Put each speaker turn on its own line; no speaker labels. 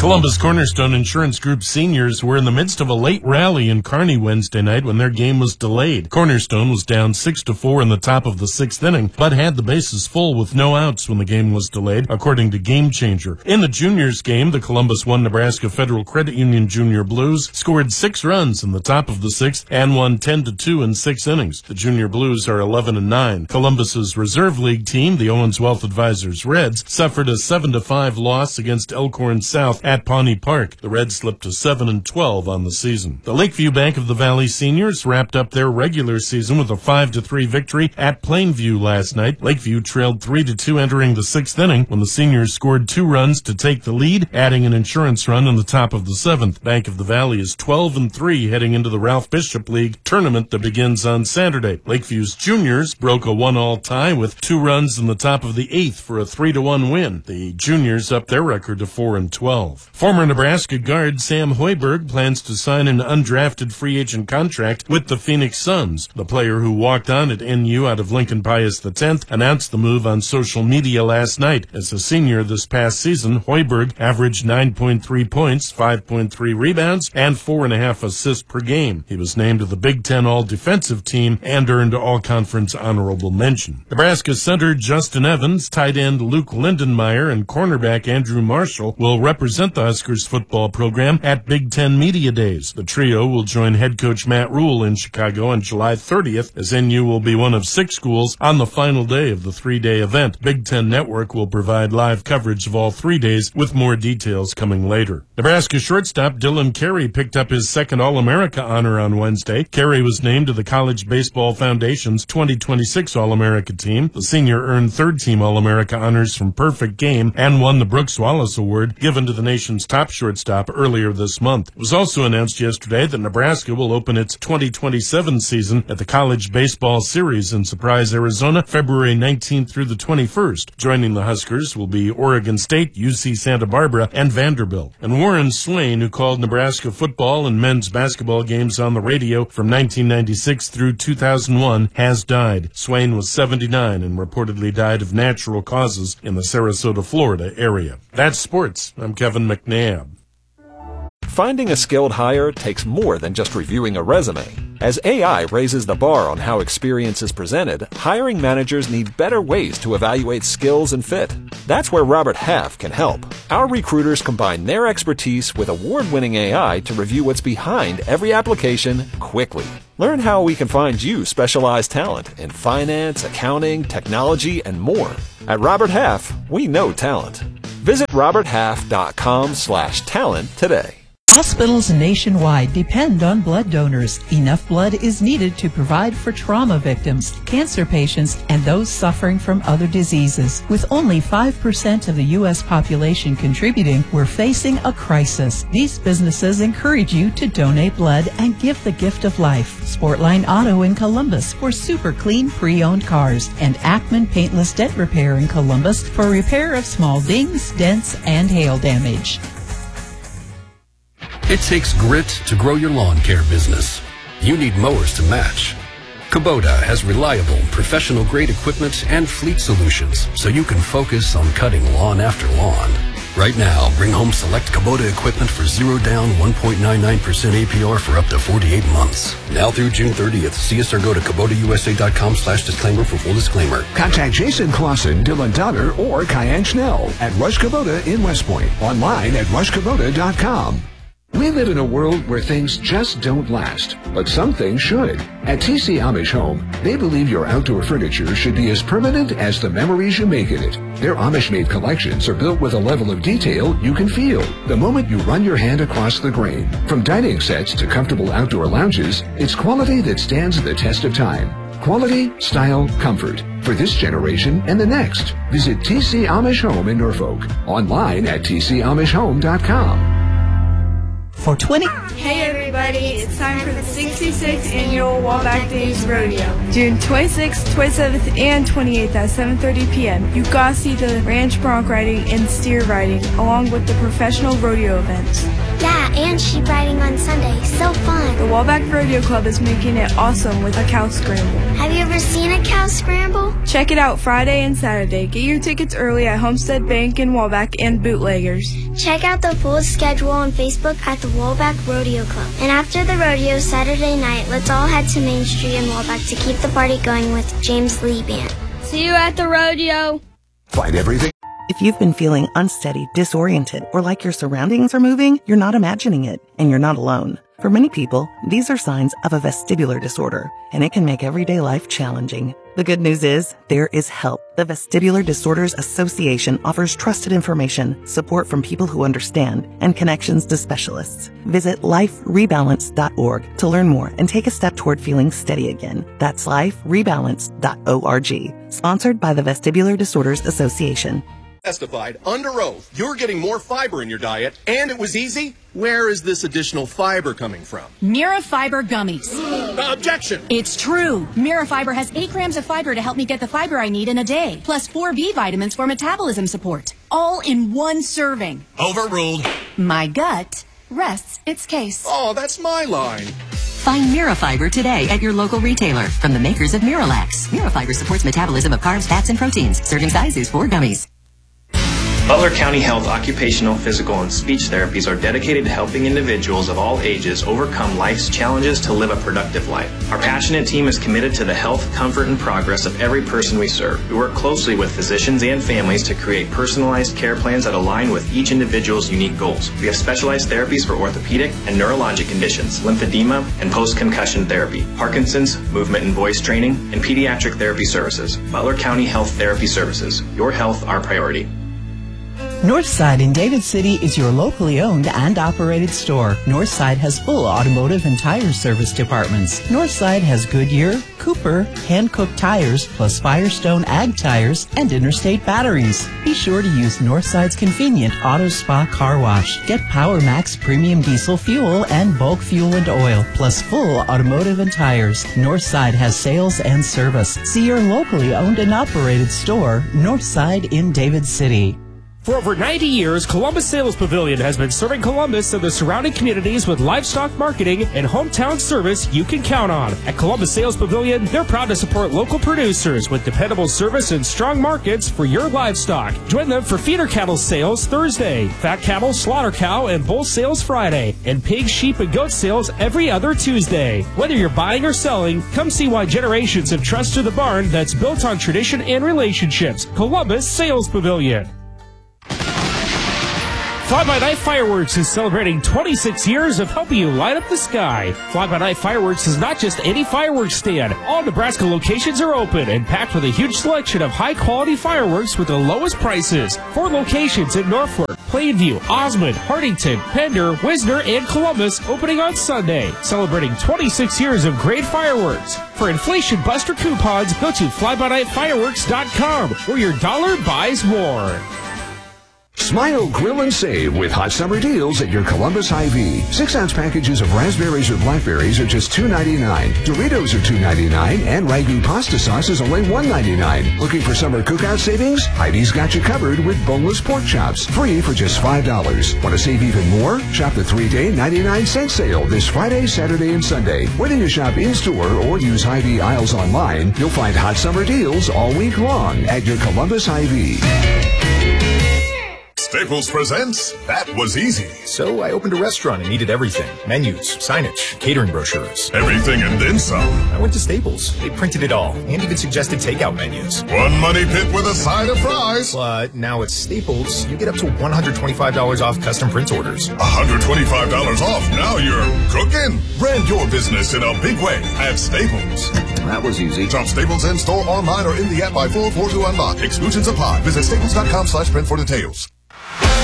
Columbus Cornerstone Insurance Group seniors were in the midst of a late rally in Kearney Wednesday night when their game was delayed. Cornerstone was down 6-4 in the top of the sixth inning, but had the bases full with no outs when the game was delayed, according to Game Changer. In the juniors game, the Columbus 1 Nebraska Federal Credit Union Junior Blues scored 6 runs in the top of the sixth and won 10-2 in 6 innings. The Junior Blues are 11-9. Columbus's reserve league team, the Owens Wealth Advisors Reds, suffered a 7-5 loss against Elkhorn South at Pawnee Park. The Reds slipped to 7-12 on the season. The Lakeview Bank of the Valley seniors wrapped up their regular season with a 5-3 victory at Plainview last night. Lakeview trailed 3-2 entering the sixth inning when the seniors scored 2 runs to take the lead, adding an insurance run in the top of the seventh. Bank of the Valley is 12-3 heading into the Ralph Bishop League tournament that begins on Saturday. Lakeview's juniors broke a 1-all tie with 2 runs in the top of the eighth for a 3-1 win. The juniors upped their record to 4-12. Former Nebraska guard Sam Hoiberg plans to sign an undrafted free agent contract with the Phoenix Suns. The player who walked on at NU out of Lincoln Pius X announced the move on social media last night. As a senior this past season, Hoiberg averaged 9.3 points, 5.3 rebounds, and 4.5 assists per game. He was named to the Big Ten All-Defensive Team and earned All-Conference honorable mention. Nebraska center Justin Evans, tight end Luke Lindenmeyer, and cornerback Andrew Marshall will represent the Huskers football program at Big Ten Media Days. The trio will join head coach Matt Rule in Chicago on July 30th, as NU will be one of 6 schools on the final day of the 3-day event. Big Ten Network will provide live coverage of all 3 days, with more details coming later. Nebraska shortstop Dylan Carey picked up his second All-America honor on Wednesday. Carey was named to the College Baseball Foundation's 2026 All-America team. The senior earned third-team All-America honors from Perfect Game and won the Brooks Wallace Award, given to the nation's top shortstop earlier this month. It was also announced yesterday that Nebraska will open its 2027 season at the College Baseball Series in Surprise, Arizona, February 19th through the 21st. Joining the Huskers will be Oregon State, UC Santa Barbara, and Vanderbilt. And Warren Swain, who called Nebraska football and men's basketball games on the radio from 1996 through 2001, has died. Swain was 79 and reportedly died of natural causes in the Sarasota, Florida area. That's sports. I'm Kevin McNabb.
Finding a skilled hire takes more than just reviewing a resume. As AI raises the bar on how experience is presented, hiring managers need better ways to evaluate skills and fit. That's where Robert Half can help. Our recruiters combine their expertise with award-winning AI to review what's behind every application quickly. Learn how we can find you specialized talent in finance, accounting, technology, and more. At Robert Half, we know talent. Visit roberthalf.com/talent today.
Hospitals nationwide depend on blood donors. Enough blood is needed to provide for trauma victims, cancer patients, and those suffering from other diseases. With only 5% of the U.S. population contributing, we're facing a crisis. These businesses encourage you to donate blood and give the gift of life. Sportline Auto in Columbus for super clean pre-owned cars, and Ackman Paintless Dent Repair in Columbus for repair of small dings, dents, and hail damage.
It takes grit to grow your lawn care business. You need mowers to match. Kubota has reliable, professional-grade equipment and fleet solutions, so you can focus on cutting lawn after lawn. Right now, bring home select Kubota equipment for 0 down, 1.99% APR for up to 48 months. Now through June 30th. See us or go to KubotaUSA.com/disclaimer for full disclaimer.
Contact Jason Clausen, Dylan Donner, or Cayenne Schnell at Rush Kubota in West Point. Online at RushKubota.com. We live in a world where things just don't last, but some things should. At TC Amish Home, they believe your outdoor furniture should be as permanent as the memories you make in it. Their Amish-made collections are built with a level of detail you can feel the moment you run your hand across the grain. From dining sets to comfortable outdoor lounges, it's quality that stands the test of time. Quality, style, comfort. For this generation and the next. Visit TC Amish Home in Norfolk. Online at tcamishhome.com.
Hey everybody, it's time for the 66th annual Wallback Days Rodeo. June 26th, 27th, and 28th at 7:30 p.m. You gotta see the ranch bronc riding and steer riding, along with the professional rodeo events.
Yeah, and sheep riding on Sunday. So fun.
The Wallback Rodeo Club is making it awesome with a cow scramble.
Have you ever seen a cow scramble?
Check it out Friday and Saturday. Get your tickets early at Homestead Bank in Wallback and Bootleggers.
Check out the full schedule on Facebook at the Wallback Rodeo Club. And after the rodeo Saturday night, let's all head to Main Street in Wallback to keep the party going with James Lee Band.
See you at the rodeo.
Find everything.
If you've been feeling unsteady, disoriented, or like your surroundings are moving, you're not imagining it, and you're not alone. For many people, these are signs of a vestibular disorder, and it can make everyday life challenging. The good news is, there is help. The Vestibular Disorders Association offers trusted information, support from people who understand, and connections to specialists. Visit liferebalance.org to learn more and take a step toward feeling steady again. That's liferebalance.org. Sponsored by the Vestibular Disorders Association.
Testified under oath you're getting more fiber in your diet, and it was easy. Where is this additional fiber coming from?
Mirafiber gummies.
Objection!
It's true. Mirafiber has 8 grams of fiber to help me get the fiber I need in a day, plus 4 B vitamins for metabolism support. All in one serving.
Overruled.
My gut rests its case.
Oh, that's my line.
Find Mirafiber today at your local retailer from the makers of Miralax. Mirafiber supports metabolism of carbs, fats, and proteins. Serving size is 4 gummies.
Butler County Health Occupational, Physical, and Speech Therapies are dedicated to helping individuals of all ages overcome life's challenges to live a productive life. Our passionate team is committed to the health, comfort, and progress of every person we serve. We work closely with physicians and families to create personalized care plans that align with each individual's unique goals. We have specialized therapies for orthopedic and neurologic conditions, lymphedema, and post-concussion therapy, Parkinson's, movement and voice training, and pediatric therapy services. Butler County Health Therapy Services. Your health, our priority.
Northside in David City is your locally owned and operated store. Northside has full automotive and tire service departments. Northside has Goodyear, Cooper, hand-cooked tires, plus Firestone Ag tires, and Interstate batteries. Be sure to use Northside's convenient Auto Spa car wash. Get Power Max premium diesel fuel and bulk fuel and oil, plus full automotive and tires. Northside has sales and service. See your locally owned and operated store, Northside in David City.
For over 90 years, Columbus Sales Pavilion has been serving Columbus and the surrounding communities with livestock marketing and hometown service you can count on. At Columbus Sales Pavilion, they're proud to support local producers with dependable service and strong markets for your livestock. Join them for feeder cattle sales Thursday, fat cattle, slaughter cow, and bull sales Friday, and pig, sheep, and goat sales every other Tuesday. Whether you're buying or selling, come see why generations have trusted the barn that's built on tradition and relationships. Columbus Sales Pavilion. Fly-by-Night Fireworks is celebrating 26 years of helping you light up the sky. Fly-by-Night Fireworks is not just any fireworks stand. All Nebraska locations are open and packed with a huge selection of high-quality fireworks with the lowest prices. 4 locations in Norfolk, Plainview, Osmond, Hartington, Pender, Wisner, and Columbus opening on Sunday. Celebrating 26 years of great fireworks. For Inflation Buster coupons, go to flybynightfireworks.com, where your dollar buys more.
Smile, grill, and save with hot summer deals at your Columbus Hy-Vee. 6-ounce packages of raspberries or blackberries are just $2.99. Doritos are $2.99, and Ragu pasta sauce is only $1.99. Looking for summer cookout savings? Hy-Vee's got you covered with boneless pork chops, free for just $5. Want to save even more? Shop the 3-day 99-cent sale this Friday, Saturday, and Sunday. Whether you shop in-store or use Hy-Vee aisles online, you'll find hot summer deals all week long at your Columbus Hy-Vee.
Staples presents That Was Easy.
So I opened a restaurant and needed everything. Menus, signage, catering brochures.
Everything and then some.
I went to Staples. They printed it all and even suggested takeout menus.
One money pit with a side of fries.
But now at Staples, you get up to $125 off custom print orders.
$125 off. Now you're cooking. Brand your business in a big way at Staples.
That was easy.
Shop Staples in store, online, or in the app by 4/4 to unlock. Exclusions apply. Visit staples.com/print for details.